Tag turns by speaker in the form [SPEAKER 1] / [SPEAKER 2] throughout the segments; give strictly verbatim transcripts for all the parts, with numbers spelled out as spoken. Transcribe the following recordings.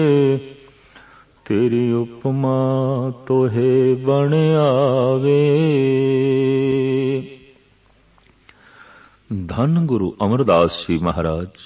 [SPEAKER 1] तेरी उपमा तोहे बन आवे। धन गुरु अमरदास जी महाराज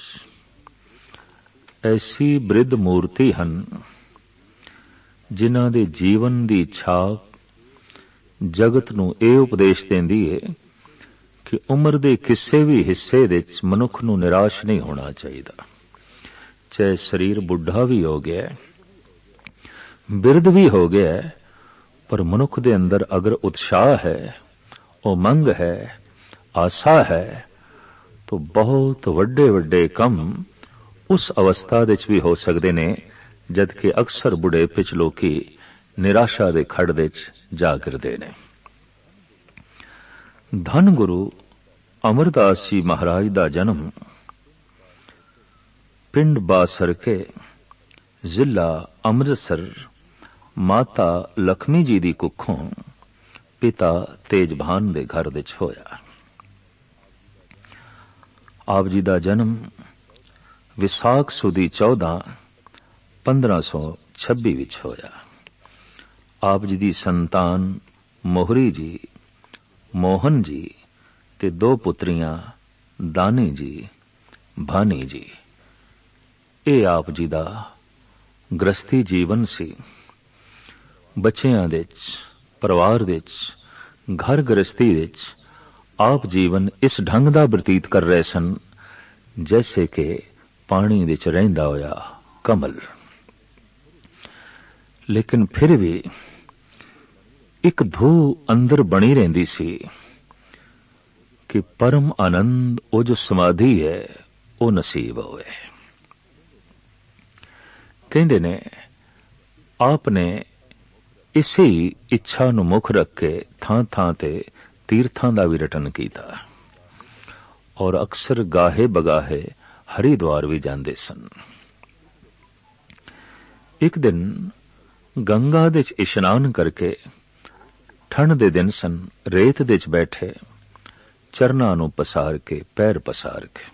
[SPEAKER 1] ऐसी बृद्ध मूर्ति हन जिन्हां दे जीवन दी छाप जगत नूं इह उपदेश देंदी है कि उम्र दे किसी भी हिस्से विच मनुख नूं निराश नहीं होना चाहिए। चाहे शरीर बुढ़ा भी हो गया, बिरध भी हो गया, पर मनुख दे अंदर अगर उत्साह है, उमंग है, आशा है, तो बहुत वड्डे वड्डे कम उस अवस्था विच भी हो सकते ने जबकि अक्सर बुढ़ेपे च लोकी निराशा दे खड़ विच जा गिरदे ने। धन गुरु अमरदास जी महाराज दा जन्म पिंड बासरके जिला अमृतसर माता लक्ष्मी जी दी कुखों पिता तेजभान दे घर विच होया। आप जी दा जन्म विसाख सुदी चौदह पंद्रह सौ छब्बी विच होया। आप जी दी संतान मोहरी जी, मोहन जी ते दो पुत्रियां दानी जी, भानी जी। ये आप जी दा गृहस्थी जीवन सी। बच्चियां दे परिवार दे घर गृहस्थी विच आप जीवन इस ढंग दा बतीत कर रहे सन जैसे कि पानी विच रहिंदा होया कमल। लेकिन फिर भी एक धू अंदर बनी रहिंदी सी कि परम आनंद वो जो समाधि है वो नसीब होवे। कहंदे ने आपने इसी इच्छा नूं मुख रख के थां थां ते तीर्थां दा भी रटन कीता और अक्सर गाहे बगाहे हरिद्वार भी जांदे सन। एक दिन गंगा दे इशनान करके ठंड दे दिन सन, रेत दे बैठे चरनां नूं पसार के पैर पसार के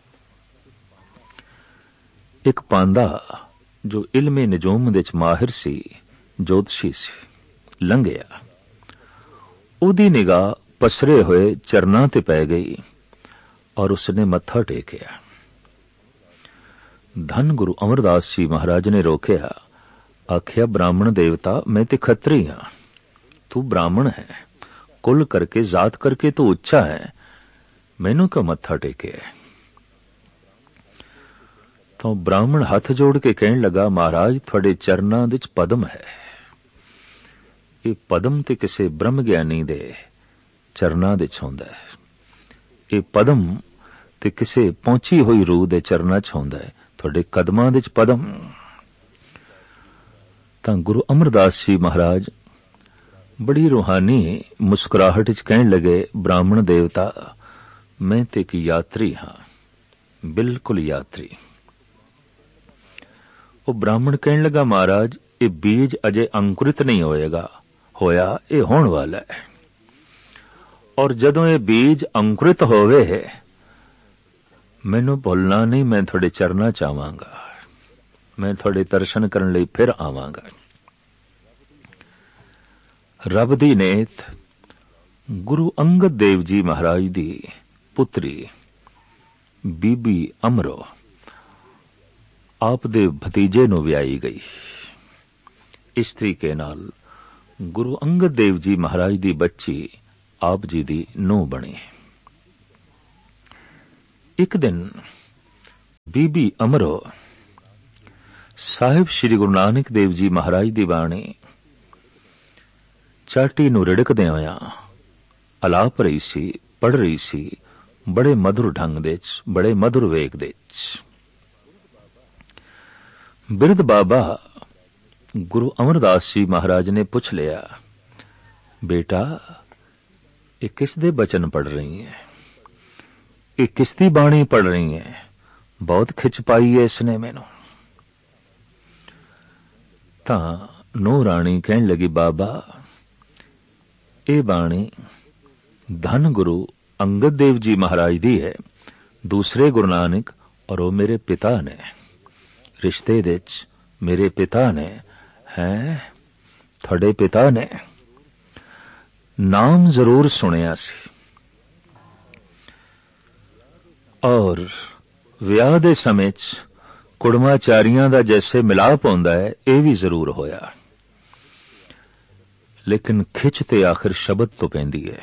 [SPEAKER 1] एक पांदा जो इल्मे नजूम दे माहिर सी, ज्योतिषी सी, लंघिया। उदी निगाह पसरे हुए चरनां ते पै गई और उसने मत्था टेकिया। धन गुरु अमरदास जी महाराज ने रोकया, आखिया ब्राह्मण देवता मैं ते खत्री हां, तू ब्राह्मण है, कुल करके जात करके तो उच्चा है, मैनू क्यों मत्था टेके है? तो ब्राह्मण हाथ जोड़ के कहने लगा, महाराज थोड़े चरनां विच पद्म है। ये पद्म ते किसे ब्रह्म ज्ञानी दे चरनां विच हुंदा है। ये पद्म ते किसे पहुंची हुई रूह दे चरनां च हुंदा है। थोड़े कदमां विच पद्म। तां गुरु अमरदास जी महाराज बड़ी रूहानी मुस्कुराहट च कहने लगे, ब्राह्मण देवता मैं ते एक यात्री हां, बिल्कुल यात्री। वो ब्राह्मण कहने लगा, महाराज ये बीज अजे अंकुरित नहीं होएगा, होया ये होने वाला है, और जदों ये बीज अंकुरित होवे मैनू भुलना नहीं, मैं थोड़े चरना चाहांगा, मैं थोड़े दर्शन करने लई फिर आवांगा। रब दी नेत गुरु अंगद देव जी महाराज दी पुत्री बीबी अमरो आप दे भतीजे नूं विआई गई। इस तरीके नाल गुरु अंगद देव जी महाराज दी बच्ची आप जी दी नूंह बनी। एक दिन बीबी अमरो साहिब श्री गुरु नानक देव जी महाराज दी बाणी चाटी नूं रिड़कदे होया अलाप रही सी, पढ़ रही सी, बड़े मधुर ढंग दे च, बड़े मधुर वेग दे च। बिरध बाबा गुरु अमरदास जी महाराज ने पूछ लिया, बेटा ये किस दे बचन पढ़ रही है, ये किसदी बाणी पढ़ रही है, बहुत खिच पाई है इसने मैनू। तां नूं राणी कहन लगी, बाबा ये बाणी धन गुरु अंगद देव जी महाराज दी है, दूसरे गुरु नानक और वो मेरे पिता ने, रिश्ते दे मेरे पिता ने, हैं थोड़े पिता ने नाम जरूर सुनिया सी और ਵਿਆਹ ਦੇ ਸਮੇਂ 'ਚ ਕੁੜਮਾਚਾਰੀਆਂ ਦਾ ਜੈਸੇ ਮਿਲਾਪ ਹੁੰਦਾ ਹੈ ਇਹ ਵੀ ਜ਼ਰੂਰ ਹੋਇਆ, ਲੇਕਿਨ ਖਿੱਚ ਤੇ ਆਖਿਰ ਸ਼ਬਦ ਤੋਂ ਪੈਂਦੀ ਹੈ।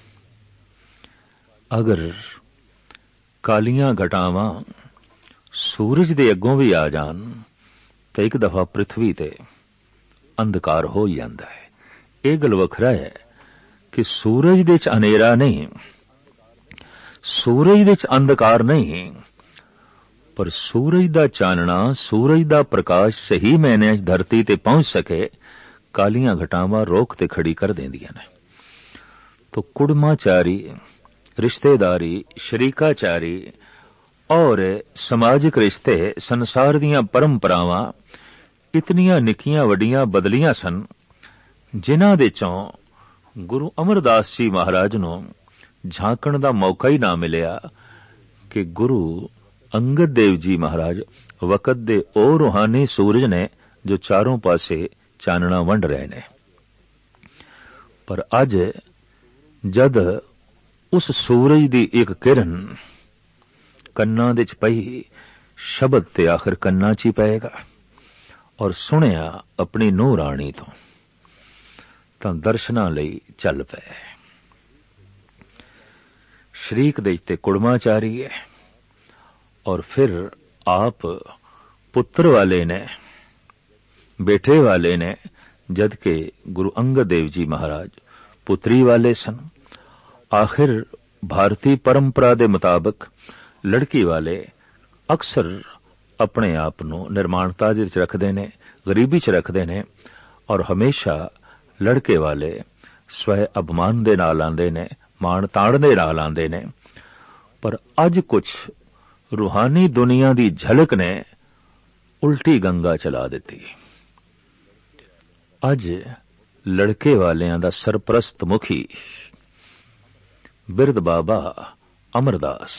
[SPEAKER 1] ਅਗਰ ਕਾਲੀਆਂ ਘਟਾਵਾਂ ਸੂਰਜ ਦੇ ਅੱਗੋਂ ਵੀ ਆ ਜਾਣ ਤਾਂ ਇੱਕ ਦਫਾ ਪ੍ਰਿਥਵੀ ਤੇ ਅੰਧਕਾਰ ਹੋ ਜਾਂਦਾ ਹੈ। ਇਹ ਗੱਲ ਵੱਖਰਾ ਹੈ ਕਿ ਸੂਰਜ ਦੇ 'ਚ ਹਨੇਰਾ ਨਹੀਂ, ਸੂਰਜ ਦੇ 'ਚ ਅੰਧਕਾਰ ਨਹੀਂ, ਪਰ ਸੂਰਜ ਦਾ ਚਾਨਣਾ, ਸੂਰਜ ਦਾ ਪ੍ਰਕਾਸ਼ ਸਹੀ ਮਾਇਨਿਆਂ 'ਚ ਧਰਤੀ ਤੇ ਪਹੁੰਚ ਸਕੇ, ਕਾਲੀਆਂ ਘਟਾਵਾਂ ਰੋਕ ਤੇ ਖੜੀ ਕਰ ਦਿੰਦੀਆਂ ਨੇ। तो कुड़माचारी, रिश्तेदारी, शरीकाचारी और समाजिक रिश्ते, संसार दीयां परंपरावां इतनियां निक्कियां वड्डियां बदलियां सन, जिन्हां दे चों गुरु अमरदास जी महाराज नूं झांकण दा मौका ही ना मिलिया कि गुरु अंगद देव जी महाराज वक़्त दे ओ रूहानी सूरज ने जो चारों पासे चानना वंड रहे ने। पर अज जद उस सूरज दी एक किरण कन्नां दे च पई, शब्द ते आखिर कन्नां च ही पएगा और सुनिया अपनी नूह राणी तो तां दर्शनां लई चल पए। शरीक दे ते कुड़माचारी है और फिर आप पुत्र वाले ने, बेटे वाले ने, जबकि गुरु अंगद देव जी महाराज पुत्री वाले सन। आखिर भारतीय परंपरा दे मुताबिक लड़की वाले अक्सर अपने आप नूं निर्माणता दे विच रखदे ने, गरीबी च रखदे ने और हमेशा लड़के वाले स्वय अभिमान दे नाल आंदे ने, मान ताण दे नाल आंदे ने। पर अज कुछ रूहानी दुनिया दी झलक ने उल्टी गंगा चला दिती। अज लड़के वालियां दा सरप्रस्त मुखी बिरद बाबा अमरदास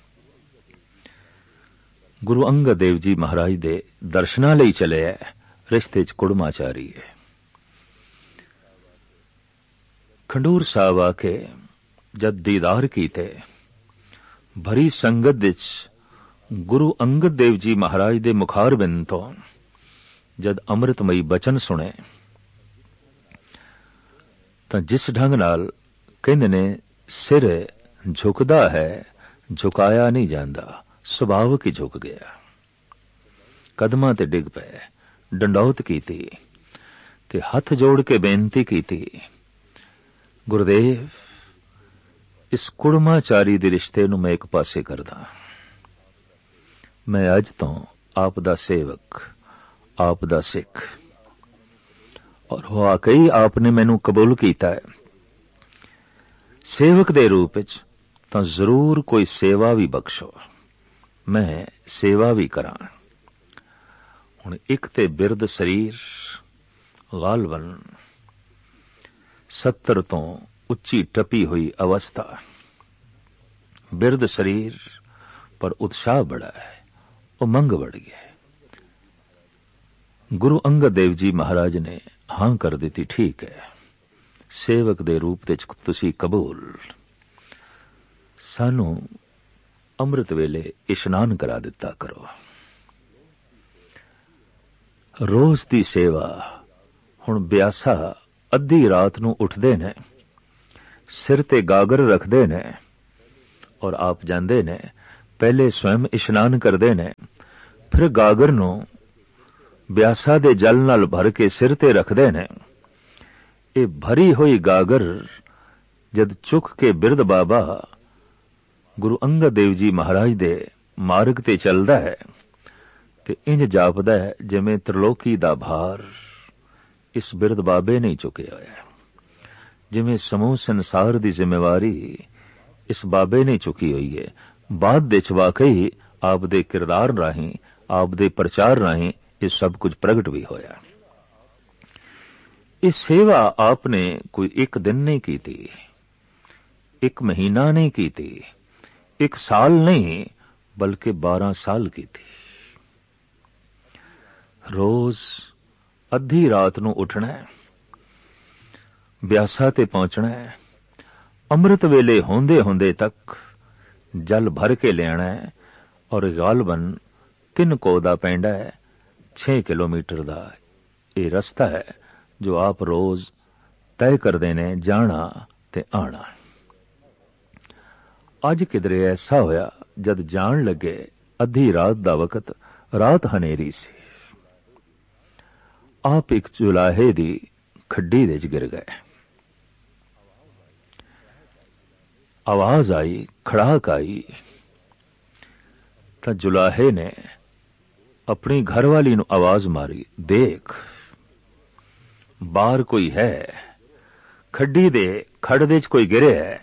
[SPEAKER 1] गुरु अंगद देव जी महाराज दे दर्शनां लई चले है, रिश्ते च कुड़माचारी है। खंडूर साहब आके जद दीदार कीते, भरी संगत विच गुरु अंगद देव जी महाराज दे मुखारबिंद तो जद अमृतमई बचन सुने तां जिस ढंग नाल कहंदे ने सिर झुकदा है, झुकाया नहीं जांदा, सुभावक ही झुक गया। कदमां ते डिग पए, डंडौत कीती ते हथ जोड़ के बेनती कीती, गुरुदेव इस कुड़माचारी दे रिश्ते नूं मैं एक पासे करदा। मैं अज तो आप दा सेवक, आप दा सिख और वाकई आपने मैनू कबूल कीता है। सेवक दे रूप विच तां जरूर कोई सेवा भी बख्शो, मैं सेवा भी करां। हुण एक ते बिरद शरीर गालबन सत्तर तो उच्ची टपी हुई अवस्था, बिरद शरीर पर उत्साह बड़ा है, उमंग बढ़ गया। गुरु अंगद देव जी महाराज ने हां कर दी, ठीक है सेवक दे रूप विच तुसी कबूल, सानू अमृत वेले इशनान करा दिता करो। रोज दी सेवा हुण ब्यासा अद्धी रात नू उठदे ने, सिर ते गागर रखदे ने और आप जांदे ने, पहले स्वयं इशनान करदे ने, फिर गागर नू ब्यासा दे जल नाल भर के सिर ते रखदे ने। ये भरी हुई गागर जद चुक के बिरद बाबा गुरु अंगद देव जी महाराज दे मार्ग ते चलदा है ते इंज जापदा है जिवें त्रिलोकी दा भार इस बिरद बाबे ने चुकिया होया, जिवें समूह संसार दी जिम्मेवारी इस बाबे ने चुकी हुई है। बाद दे च वाकई आप दे किरदार राहीं, आप दे प्रचार राहीं ये सब कुछ प्रगट भी होया। इस सेवा आपने कोई एक दिन नहीं की थी, एक महीना नहीं की थी, एक साल नहीं बल्कि बारह साल की थी। रोज अद्धी रात नूं उठना है, ब्यासा ते पहुंचना है, अमृत वेले होंदे होंदे तक जल भर के लियाना है और गालबन तीन को दा पैंडा है, छे किलोमीटर दा ये रस्ता है जो आप रोज तय करदे ने जाना ते आना। अज किधरे ऐसा होया जद जान लगे अद्धी रात दा वक्त, रात हनेरी सी, आप एक जुलाहे दी खड्डी दे च गिर गए। आवाज आई, खड़ाक आई, तो जुलाहे ने अपनी घरवाली नूं आवाज मारी, देख बाहर कोई है, खड्डी दे खड़ दे च कोई गिरे है।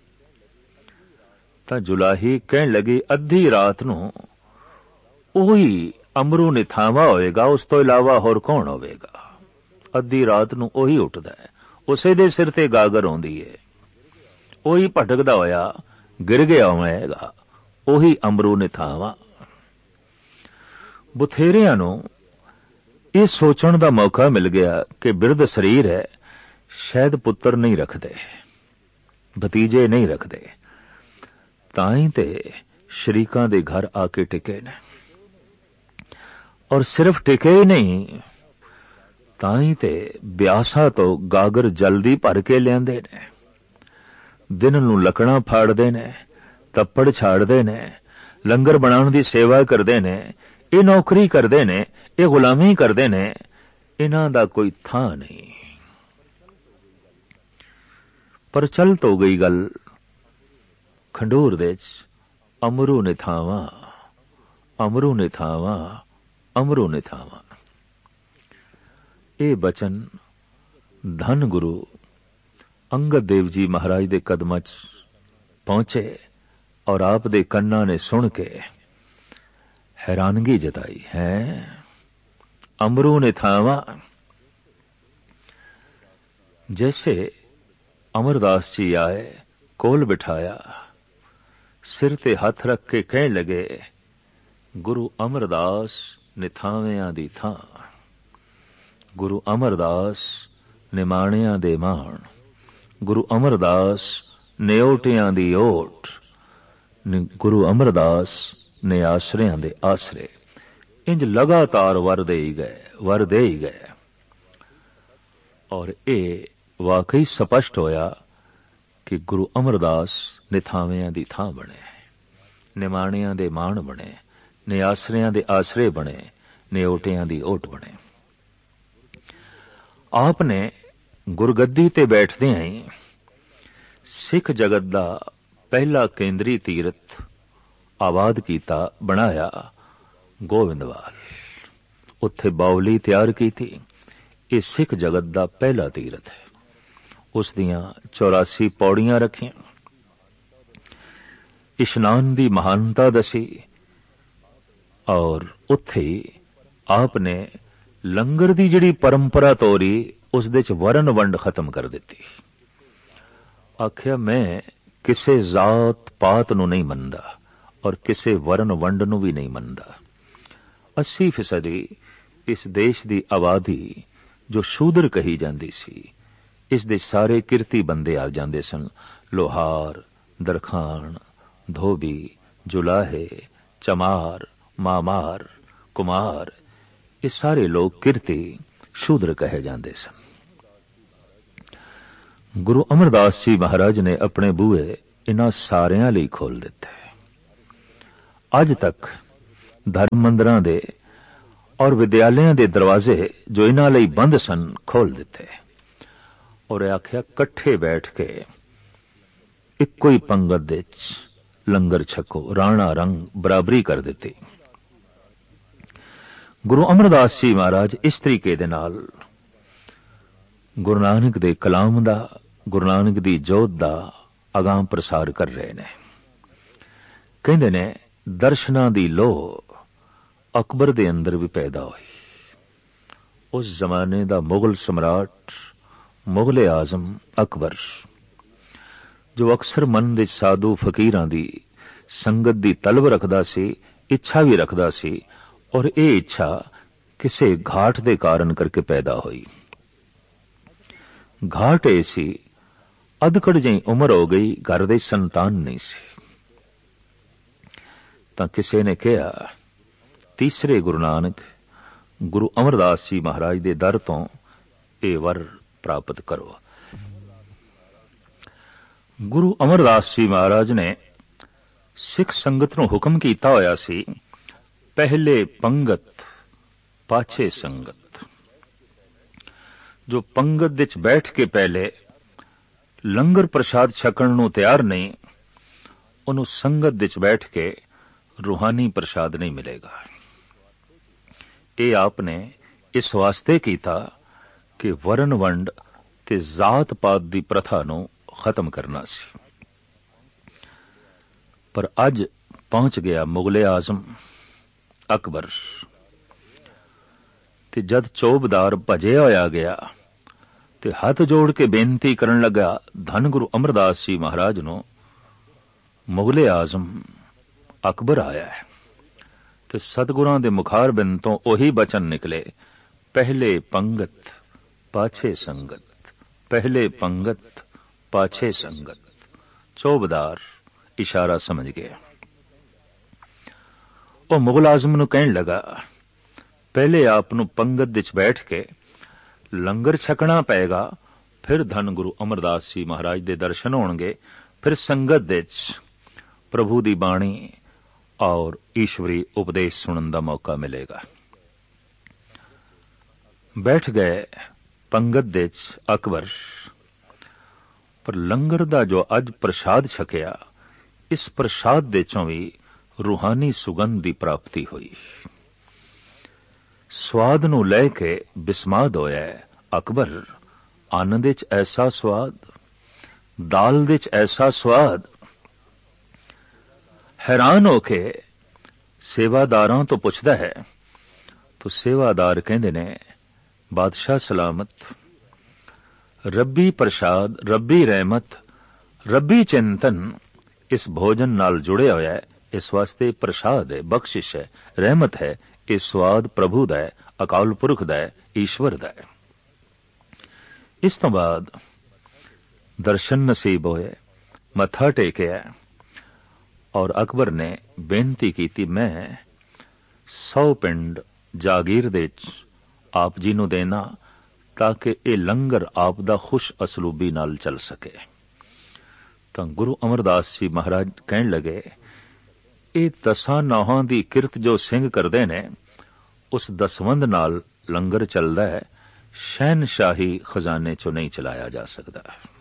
[SPEAKER 1] तो जुलाही कहन लगी, अद्धी रात नूं ओही अमरू निथावा होएगा, उस तो इलावा होर कौन होवेगा। अद्धी रात नूं ओही उठदा है, उसे दे सिर ते गागर आउंदी है, ओही भटकदा होया गिर गया होवेगा, ओही अमरू निथावा। बथेरियां नूं इह सोचण दा मौका मिल गया कि बिरध शरीर है, शायद पुत्र नहीं रखदे, भतीजे नहीं रखदे, ताई ते शरीकां दे घर आके टिके ने, और सिर्फ टिके ही नहीं, ताई ते ब्यासा तो गागर जल्दी भर के लियांदे ने, दिन नूं लकड़ां फाड़दे ने, तप्पड़ छाड़दे ने, लंगर बनाउण दी सेवा करदे ने, ये नौकरी करदे ने, ये गुलामी करदे ने, इन्हां दा कोई थां नहीं। पर चल तो गई गल खंडूर दे अमरू निथावा, अमरू निथावा, अमरू निथावा। ये बचन धन गुरु अंगद देव जी महाराज दे कदमां च पहुंचे और आप दे कन्ना ने सुन के हैरानगी जताई है। अमरू निथावा, जैसे अमरदास जी आए, कोल बिठाया, सिर ते हथ रख के कह लगे, गुरु अमरदास निथावियां दी थां, गुरु अमरदास निमाणियां दे माण, गुरु अमरदास निओटियां दी ओट, गुरु अमरदास ने आसरियां दे आसरे। इंज लगातार वर दे ही गए, वर दे ही गए, और ये वाकई स्पष्ट होया कि गुरु अमरदास निथावियां दी थां बने, निमाणियां दे माण बने, निआसरियां दे आसरे बने, निओटियां दी ओट बने। आपने गुरगद्दी ते बैठदे ही सिख जगत दा पहला केंद्री तीरथ आबाद कीता, बनाया गोविंदवाल, उत्थे बावली तैयार की थी। ये सिख जगत दा पहला तीरथ है, उस दियां चौरासी पौड़ियां रखियां, इशनान दी महानता दसी, और उत्थे आपने लंगर दी जिहड़ी परंपरा तोरी उस दे च वरन वंड खत्म कर दिती। आखिया मैं किसे जात पात नूं नहीं मनदा और किसे वरन वंड नूं भी नहीं मनदा। अस्सी फीसदी इस देश दी आबादी जो शूदर कही जांदी सी, इस दे सारे किरती बंदे आ जांदे सन। लोहार, दरखान, धोबी, जुलाहे, चमार, मामार, कुमार, ये सारे लोग किरती शूद्र कहे जांदे सन। गुरु अमरदास जी महाराज ने अपने बूहे इन्हां सारियां लई खोल दिते। अज तक धर्म मंदिरां दे और विद्यालयां दे दरवाजे जो इन्हां लई बंद सन खोल दिते, और आख्या कट्ठे बैठ के इक्को ही पंगत दे लंगर छको, राणा रंग बराबरी कर दिती। गुरु अमरदास जी महाराज इस तरीके दे नाल गुरु नानक दे कलाम दा, गुरु नानक दी जोत दा अगां प्रसार कर रहे ने। कहंदे ने दर्शनां दी लोह अकबर दे अंदर भी पैदा हुई। उस जमाने दा मुगल सम्राट, मुगले आजम अकबर, जो अक्सर मन दे साधु फकीरां दी संगत दी तलब रखदा सी, इच्छा भी रखदा सी, और ये इच्छा ਕਿਸੇ ਘਾਟ ਦੇ ਕਾਰਨ ਕਰਕੇ ਪੈਦਾ ਹੋਈ। ਘਾਟ ਇਹ ਸੀ, ਅਧਕੜ ਜਿਹੀ ਉਮਰ ਹੋ ਗਈ, ਘਰ ਦੇ ਸੰਤਾਨ ਨਹੀਂ ਸੀ। ਤਾਂ ਕਿਸੇ ਨੇ ਕਿਹਾ, ਤੀਸਰੇ ਗੁਰੂ ਨਾਨਕ ਗੁਰੂ ਅਮਰਦਾਸ ਜੀ ਮਹਾਰਾਜ ਦੇ ਦਰ ਤੋਂ ਇਹ ਵਰ ਪ੍ਰਾਪਤ ਕਰੋ। ਗੁਰੂ ਅਮਰਦਾਸ ਜੀ ਮਹਾਰਾਜ ਨੇ ਸਿੱਖ ਸੰਗਤ ਨੂੰ ਹੁਕਮ ਕੀਤਾ ਹੋਇਆ ਸੀ, ਪਹਿਲੇ ਪੰਗਤ ਪਾਛੇ ਸੰਗਤ। ਜੋ ਪੰਗਤ ਵਿੱਚ ਬੈਠ ਕੇ ਪਹਿਲੇ ਲੰਗਰ ਪ੍ਰਸ਼ਾਦ ਛਕਣ ਨੂੰ ਤਿਆਰ ਨਹੀਂ, ਉਹਨੂੰ ਸੰਗਤ ਵਿੱਚ ਬੈਠ ਕੇ ਰੂਹਾਨੀ ਪ੍ਰਸ਼ਾਦ ਨਹੀਂ ਮਿਲੇਗਾ। ਇਹ ਆਪ ਨੇ ਇਸ ਵਾਸਤੇ ਕੀਤਾ ਕਿ ਵਰਨ ਵੰਡ ਤੇ ਜ਼ਾਤ ਪਾਤ ਦੀ ਪ੍ਰਥਾ ਨੂੰ ਖਤਮ ਕਰਨਾ ਸੀ। ਪਰ ਅੱਜ ਪਹੁੰਚ ਗਿਆ ਮੁਗਲੇ ਆਜ਼ਮ ਅਕਬਰ, ਤੇ ਜਦ ਚੌਬਦਾਰ ਭਜਿਆ ਹੋਇਆ ਗਿਆ ਤੇ ਹੱਥ ਜੋੜ ਕੇ ਬੇਨਤੀ ਕਰਨ ਲੱਗਾ ਧੰਨ ਗੁਰੂ ਅਮਰਦਾਸ ਜੀ ਮਹਾਰਾਜ ਨੂੰ, ਮੁਗਲੇ ਆਜ਼ਮ ਅਕਬਰ ਆਇਆ ਹੈ। ਤੇ ਸਤਿਗੁਰਾਂ ਦੇ ਮੁਖਾਰ ਬਿੰਦ ਤੋਂ ਉਹੀ ਬਚਨ ਨਿਕਲੇ, ਪਹਿਲੇ ਪੰਗਤ ਪਾਛੇ ਸੰਗਤ, ਪਹਿਲੇ ਪੰਗਤ ਪਾਛੇ ਸੰਗਤ। ਚੌਬਦਾਰ ਇਸ਼ਾਰਾ ਸਮਝ ਗਿਆ। ਉਹ ਮੁਗਲ ਆਜ਼ਮ ਨੂੰ ਕਹਿਣ ਲੱਗਾ, ਪਹਿਲੇ ਆਪ ਨੂੰ ਪੰਗਤ ਵਿੱਚ ਬੈਠ ਕੇ ਲੰਗਰ ਛਕਣਾ ਪਏਗਾ, ਫਿਰ ਧੰਨ ਗੁਰੂ ਅਮਰਦਾਸ ਜੀ ਮਹਾਰਾਜ ਦੇ ਦਰਸ਼ਨ ਹੋਣਗੇ, ਫਿਰ ਸੰਗਤ ਵਿੱਚ ਪ੍ਰਭੂ ਦੀ ਬਾਣੀ ਔਰ ਈਸ਼ਵਰੀ ਉਪਦੇਸ਼ ਸੁਣਨ ਦਾ ਮੌਕਾ ਮਿਲੇਗਾ। ਬੈਠ ਗਏ ਪੰਗਤ ਵਿੱਚ ਅਕਬਰ। ਪਰ ਲੰਗਰ ਦਾ ਜੋ ਅੱਜ ਪ੍ਰਸ਼ਾਦ ਛਕਿਆ, ਇਸ ਪ੍ਰਸ਼ਾਦ ਦੇ ਚੋਂ ਵੀ ਰੂਹਾਨੀ ਸੁਗੰਧ ਦੀ ਪ੍ਰਾਪਤੀ ਹੋਈ। ਸਵਾਦ ਨੂੰ ਲੈ ਕੇ ਬਿਸਮਾਦ ਹੋਇਆ ਅਕਬਰ। ਆਨੰਦ ਵਿੱਚ ਐਸਾ ਸਵਾਦ, ਦਾਲ ਵਿੱਚ ਐਸਾ ਸਵਾਦ। ਹੈਰਾਨ ਹੋ ਕੇ ਸੇਵਾਦਾਰਾਂ ਤੋਂ ਪੁੱਛਦਾ ਹੈ, ਤਾਂ ਸੇਵਾਦਾਰ ਕਹਿੰਦੇ ਨੇ, ਬਾਦਸ਼ਾਹ ਸਲਾਮਤ, ਰੱਬੀ ਪ੍ਰਸ਼ਾਦ, ਰੱਬੀ ਰਹਿਮਤ, ਰੱਬੀ ਚਿੰਤਨ ਇਸ ਭੋਜਨ ਨਾਲ ਜੁੜਿਆ ਹੋਇਆ ਹੈ। ਇਸ ਵਾਸਤੇ ਪ੍ਰਸ਼ਾਦ ਹੈ, ਬਖਸ਼ਿਸ਼ ਹੈ, ਰਹਿਮਤ ਹੈ। ਇਹ ਸਵਾਦ ਪ੍ਰਭੂ ਦਾ ਹੈ, ਅਕਾਲ ਪੁਰਖ ਦਾ ਹੈ, ਈਸ਼ਵਰ ਦਾ ਹੈ। ਇਸ ਤੋਂ ਬਾਅਦ ਦਰਸ਼ਨ ਨਸੀਬ ਹੋਏ, ਮੱਥਾ ਟੇਕਿਆ ਔਰ ਅਕਬਰ ਨੇ ਬੇਨਤੀ ਕੀਤੀ, ਮੈਂ ਸੌ ਪਿੰਡ ਜਾਗੀਰ ਦੇ ਵਿੱਚ ਆਪ ਜੀ ਨੂੰ ਦੇਣਾ, ਤਾਂ ਕਿ ਇਹ ਲੰਗਰ ਆਪ ਦਾ ਖੁਸ਼ ਅਸਲੂਬੀ ਨਾਲ ਚੱਲ ਸਕੇ। ਤਾਂ ਗੁਰੂ ਅਮਰਦਾਸ ਜੀ ਮਹਾਰਾਜ ਕਹਿਣ ਲੱਗੇ, ਇਹ ਦਸਾਂ ਨੌਹਾਂ ਦੀ ਕਿਰਤ ਜੋ ਸਿੰਘ ਕਰਦੇ ਨੇ, ਉਸ ਦਸਵੰਧ ਨਾਲ ਲੰਗਰ ਚੱਲਦਾ ਹੈ, ਸ਼ਹਿਨਸ਼ਾਹੀ ਖਜ਼ਾਨੇ ਚੋਂ ਨਹੀਂ ਚਲਾਇਆ ਜਾ ਸਕਦਾ।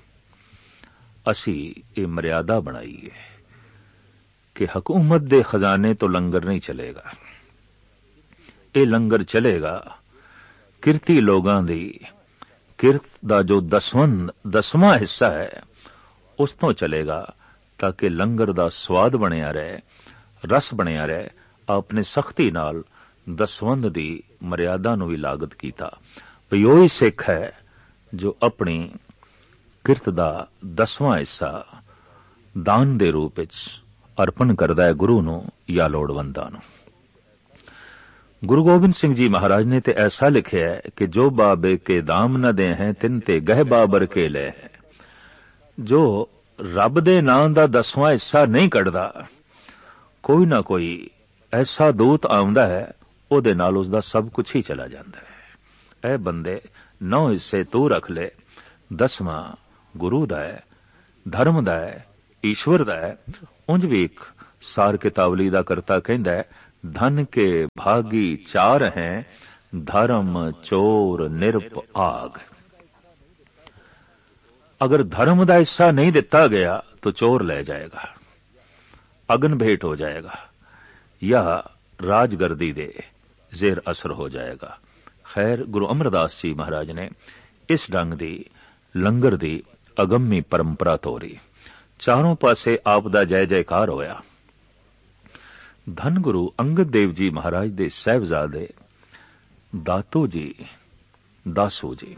[SPEAKER 1] ਅਸੀਂ ਇਹ ਮਰਿਆਦਾ ਬਣਾਈ ਹੈ ਕਿ ਹਕੂਮਤ ਦੇ ਖਜ਼ਾਨੇ ਤੋਂ ਲੰਗਰ ਨਹੀਂ ਚਲੇਗਾ। ਇਹ ਲੰਗਰ ਚਲੇਗਾ ਕਿਰਤੀ ਲੋਕਾਂ ਦੀ ਕਿਰਤ ਦਾ ਜੋ ਦਸਵੰਧ ਦਸਵਾਂ ਹਿੱਸਾ ਹੈ, ਉਸ ਤੋਂ ਚਲੇਗਾ, ਤਾਂ ਕਿ ਲੰਗਰ ਦਾ ਸਵਾਦ ਬਣਿਆ ਰਹੇ, ਰਸ ਬਣਿਆ ਰਹੇ। ਆਪਨੇ ਸਖਤੀ ਨਾਲ ਦਸਵੰਧ ਦੀ ਮਰਿਆਦਾ ਨੂੰ ਵੀ ਲਾਗਤ ਕੀਤਾ। ਵੀ ਉਹੀ ਸਿੱਖ ਹੈ ਜੋ ਆਪਣੀ ਕਿਰਤ ਦਾ ਦਸਵਾਂ ਹਿੱਸਾ ਦਾਨ ਦੇ ਰੂਪ ਵਿੱਚ ਅਰਪਣ ਕਰਦਾ ਹੈ ਗੁਰੂ ਨੂੰ ਜਾਂ ਲੋੜਵੰਦਾਂ ਨੂੰ। ਗੁਰੂ ਗੋਬਿੰਦ ਸਿੰਘ ਜੀ ਮਹਾਰਾਜ ਨੇ ਤੇ ਐਸਾ ਲਿਖਿਆ ਹੈ ਕਿ ਜੋ ਬਾਬੇ ਕੇ ਦਾਮ ਨ ਦੇ ਹੈ ਤਿਨ ਤੇ ਗਹਿ ਬਾਬਰ ਕੇ ਲੈ ਹੈ। ਜੋ ਰੱਬ ਦੇ ਨਾਂ ਦਾ ਦਸਵਾਂ ਹਿੱਸਾ ਨਹੀਂ ਕੱਢਦਾ, ਕੋਈ ਨਾ ਕੋਈ ਐਸਾ ਦੂਤ ਆਉਂਦਾ ਹੈ, ਉਹਦੇ ਨਾਲ ਉਸ ਦਾ ਸਭ ਕੁਝ ਹੀ ਚਲਾ ਜਾਂਦਾ ਹੈ। ਇਹ ਬੰਦੇ ਨੌ ਹਿੱਸੇ ਤੂੰ ਰੱਖ ਲੈ, ਦਸਵਾਂ ਗੁਰੂ ਦਾ ਹੈ, ਧਰਮ ਦਾ ਹੈ, ਈਸ਼ਵਰ ਦਾ ਹੈ। ਉਂਝ ਵੀ ਇੱਕ ਸਾਰ ਕਿਤਾਵਲੀ ਦਾ ਕਰਤਾ ਕਹਿੰਦਾ ਹੈ, ਧਨ ਕੇ ਭਾਗੀ ਚਾਰ ਹੈ, ਧਰਮ ਚੋਰ ਨਿਰਪ ਆਗ। अगर धर्म का हिस्सा नहीं दिता गया तो चोर ले जाएगा, अगन भेंट हो जाएगा या राजगर्दी दे जेर असर हो जाएगा। खैर, गुरु अमरदास जी महाराज ने इस ढंग दी लंगर दी अगम्मी परंपरा तोरी। चारों पासे आप दा जय जयकार होया। धन गुरु अंगद देव जी महाराज दे साहिबजादे दातो जी दासू जी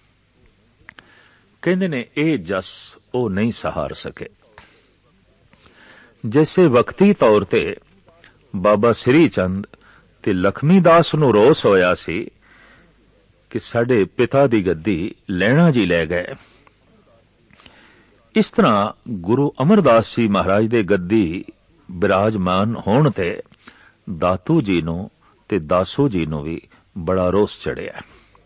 [SPEAKER 1] कहते ने ये जस ओ नहीं सहार सके। जैसे वक्ती तौर ते बाबा श्री चंद ਤੇ ਲਖਮੀ ਦਾਸ ਨੂੰ ਰੋਸ ਹੋਇਆ ਸੀ ਕਿ ਸਾਡੇ ਪਿਤਾ ਦੀ ਗੱਦੀ ਲੈਣਾ ਜੀ ਲੈ ਗਏ। ਇਸ ਤਰ੍ਹਾਂ ਗੁਰੂ ਅਮਰਦਾਸ ਜੀ ਮਹਾਰਾਜ ਦੇ ਗੱਦੀ ਬਿਰਾਜਮਾਨ ਹੋਣ ਤੇ ਦਾਤੂ ਜੀ ਨੂੰ ਤੇ ਦਾਸੂ ਜੀ ਨੂੰ ਵੀ ਬੜਾ ਰੋਸ ਚੜਿਆ।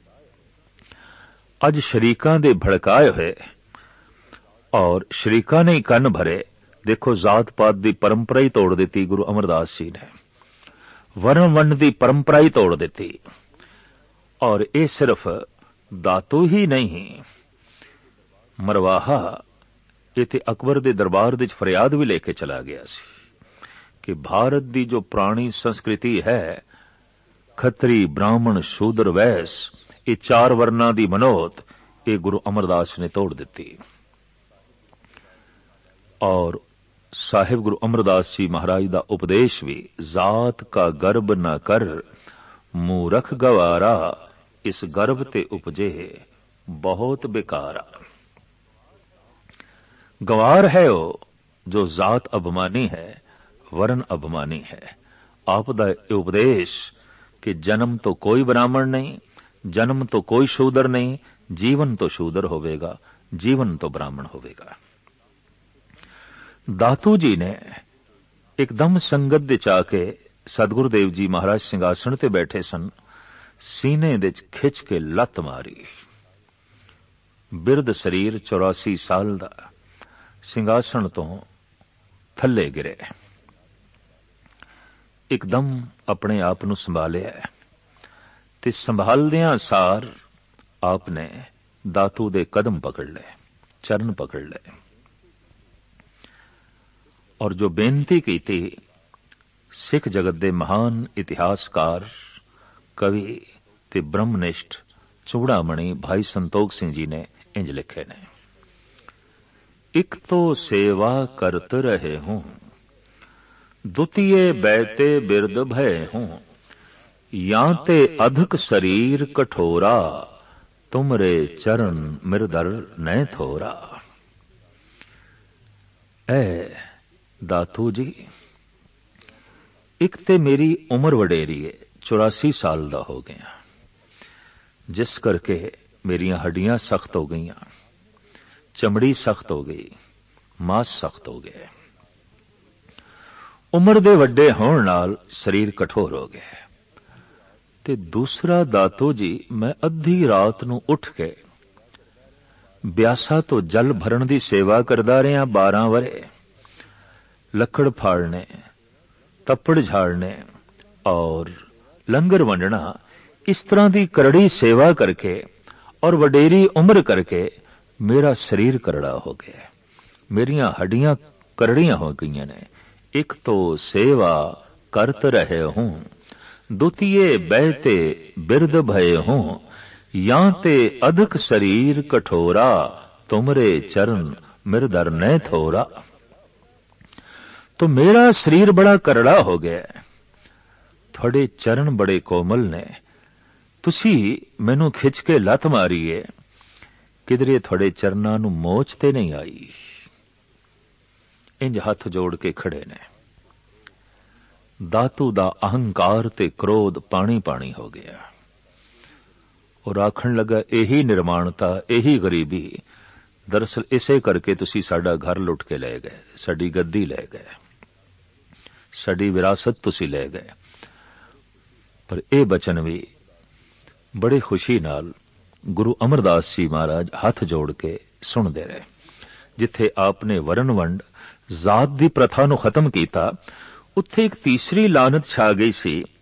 [SPEAKER 1] ਅੱਜ ਸ਼ਰੀਕਾਂ ਦੇ ਭੜਕਾਏ ਹੋਏ ਔਰ ਸ਼ਰੀਕਾਂ ਨੇ ਹੀ ਕੰਨ ਭਰੇ। ਦੇਖੋ, ਜ਼ਾਤ ਪਾਤ ਦੀ ਪਰੰਪਰਾ ਹੀ ਤੋੜ ਦਿੱਤੀ ਗੁਰੂ ਅਮਰਦਾਸ ਜੀ ਨੇ, ਵਰਨ ਵੰਡ ਦੀ ਪਰੰਪਰਾ ਹੀ ਤੋੜ ਦਿੱਤੀ। ਔਰ ਇਹ ਸਿਰਫ ਦਾਤੂ ਹੀ ਨਹੀਂ, ਮਰਵਾਹਾ ਇਹ ਤੇ ਅਕਬਰ ਦੇ ਦਰਬਾਰ ਵਿੱਚ ਫਰਿਆਦ ਵੀ ਲੈ ਕੇ ਚਲਾ ਗਿਆ ਸੀ ਕਿ ਭਾਰਤ ਦੀ ਜੋ ਪੁਰਾਣੀ ਸੰਸਕ੍ਰਿਤੀ ਹੈ, ਖੱਤਰੀ ਬ੍ਰਾਹਮਣ ਸ਼ੂਦਰ ਵੈਸ, ਇਹ ਚਾਰ ਵਰਨਾਂ ਦੀ ਮਨੋਤ, ਇਹ ਗੁਰੂ ਅਮਰਦਾਸ ਨੇ ਤੋੜ ਦਿੱਤੀ। ਔਰ ਸਾਹਿਬ ਗੁਰੂ ਅਮਰਦਾਸ ਜੀ ਮਹਾਰਾਜ ਦਾ ਉਪਦੇਸ਼ ਵੀ, ਜ਼ਾਤ ਕਾ ਗਰਬ ਨਾ ਕਰ ਮੂਰਖ ਗਵਾਰਾ, ਇਸ ਗਰਭ ਤੇ ਉਪਜੇ ਬਹੁਤ ਬੇਕਾਰਾ। गवार है वो जो जात अभिमानी है, वर्ण अभिमानी है। आप दा उपदेश कि जन्म तो कोई ब्राह्मण नहीं, जन्म तो कोई शूदर नहीं, जीवन तो शूदर होवेगा, जीवन तो ब्राह्मण होवेगा। दातू जी ने एकदम संगत दे आके सतगुरुदेव जी महाराज सिंघासन ते बैठे सन, सीने दे खिच के लत मारी। बिरद शरीर चौरासी साल दा ਸਿੰਘਾਸਣ ਤੋਂ ਥੱਲੇ ਗਿਰੇ। ਇੱਕਦਮ ਆਪਣੇ ਆਪ ਨੂੰ ਸੰਭਾਲਿਆ ਤੇ ਸੰਭਾਲਦਿਆਂ ਸਾਰ ਆਪ ਨੇ ਦਾਤੂ ਦੇ ਕਦਮ ਪਕੜ ਲਏ, ਚਰਨ ਪਕੜ ਲਏ ਔਰ ਜੋ ਬੇਨਤੀ ਕੀਤੀ, ਸਿੱਖ ਜਗਤ ਦੇ ਮਹਾਨ ਇਤਿਹਾਸਕਾਰ, ਕਵੀ ਤੇ ਬ੍ਰਹਮਨਿਸ਼ਟ ਚੂੜਾਮਣੀ ਭਾਈ ਸੰਤੋਖ ਸਿੰਘ ਜੀ ਨੇ ਇੰਜ ਲਿਖੇ ਨੇ। एक तो सेवा करत रहे हूं, द्वितीय बैते बिरद भय हूं, या ते अधिक शरीर कठोरा, तुमरे चरण मिरदर न थोरा। ऐ दातू जी, एक ते मेरी उम्र वडेरी है, चौरासी साल दा हो गया, जिस करके मेरियां हड्डियां सख्त हो गईयां, चमड़ी सख्त हो गई, मांस सख्त हो गए। उम्र दे वड्डे होण नाल शरीर कठोर हो गए। ते दूसरा दातो जी, मैं अद्धी रात नूं उठ के ब्यासा तो जल भरण दी सेवा करदा रहा बारह वरे। लकड़ फाड़ने, तप्पड़ झाड़ने और लंगर वंडना, इस तरह की करड़ी सेवा करके और वडेरी उम्र करके मेरा शरीर करड़ा हो गया, मेरियां हड्डियां करड़ियां हो गई ने। एक तो सेवा करत रहे हूं, द्वितीय बैते बिरद भय हूं, या ते अधिक शरीर कठोरा, तुमरे चरण मिरदर न थोरा। तो मेरा शरीर बड़ा करड़ा हो गया, थोड़े चरण बड़े कोमल ने, तुसी मैनू खिच के लत मारी है, किधरे थोड़े चरना नू मोच ते नहीं आई। इंज हथ जोड़ के खड़े ने। दातू दा अहंकार ते क्रोध पानी पानी हो गया और आखण लगा, यही निर्माणता, यही गरीबी, दरअसल इसे करके तुसी साडा घर लुट के ले गए, साडी गद्दी ले गए, साडी विरासत तुसी ले गए। पर यह बचन भी बड़ी खुशी नाल गुरु अमरदास जी महाराज हाथ जोड़ के सुनते रहे। जिथे आपने वरण वंड, जात दी प्रथा नूं खत्म कीता, उत्थे एक तीसरी लानत छा गई सी